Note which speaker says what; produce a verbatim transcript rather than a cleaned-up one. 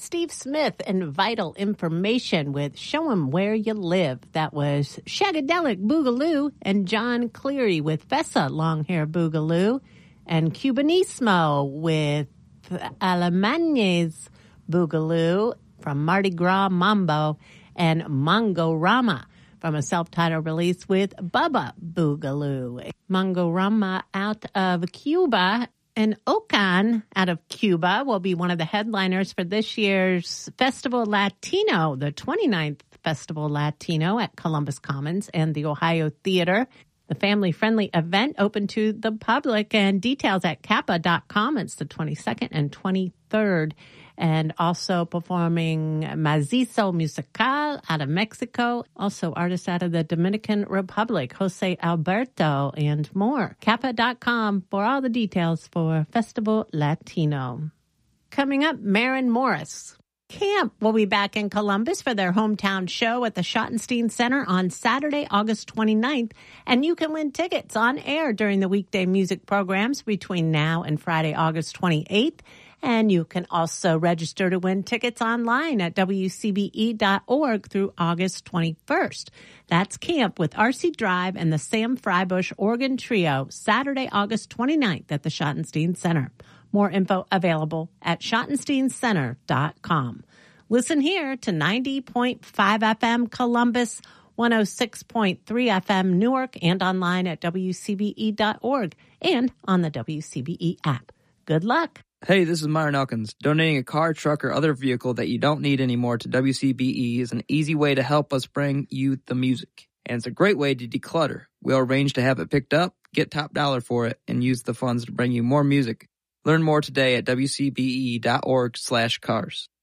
Speaker 1: Steve Smith and Vital Information with Show 'em Where You Live. That was Shagadelic Boogaloo and John Cleary with Fessa Long Hair Boogaloo and Cubanismo with Alemanes Boogaloo from Mardi Gras Mambo and Mongo Rama from a self-titled release with Bubba Boogaloo. Mongo Rama out of Cuba. And Okan, out of Cuba, will be one of the headliners for this year's Festival Latino, the twenty-ninth Festival Latino at Columbus Commons and the Ohio Theater. The family-friendly event open to the public, and details at kappa dot com. It's the twenty-second and twenty-third. And also performing Mazizo Musical out of Mexico. Also artists out of the Dominican Republic, Jose Alberto, and more. kappa dot com for all the details for Festival Latino. Coming up, Maren Morris. Camp will be back in Columbus for their hometown show at the Schottenstein Center on Saturday, August twenty-ninth. And you can win tickets on air during the weekday music programs between now and Friday, August twenty-eighth. And you can also register to win tickets online at W C B E dot org through August twenty-first. That's Camp with R C Drive and the Sam Freibush Organ Trio, Saturday, August twenty-ninth at the Schottenstein Center. More info available at schottenstein center dot com. Listen here to ninety point five F M Columbus, one oh six point three F M Newark, and online at W C B E dot org and on the W C B E app. Good luck.
Speaker 2: Hey, this is Myron Elkins. Donating a car, truck, or other vehicle that you don't need anymore to W C B E is an easy way to help us bring you the music. And it's a great way to declutter. We'll arrange to have it picked up, get top dollar for it, and use the funds to bring you more music. Learn more today at W C B E dot org slash cars.